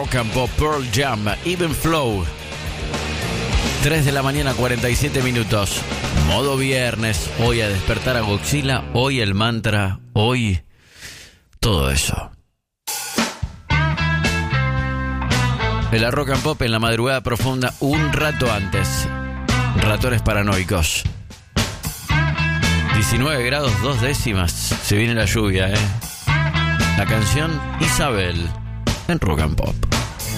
Rock and Pop, Pearl Jam, Even Flow. 3 de la mañana, 47 minutos. Modo viernes. Hoy a despertar a Godzilla. Hoy el mantra. Hoy todo eso. En la Rock and Pop, en la madrugada profunda, un rato antes. Ratones paranoicos. 19 grados 2 décimas. Se viene la lluvia, La canción Isabel en Rock and Pop.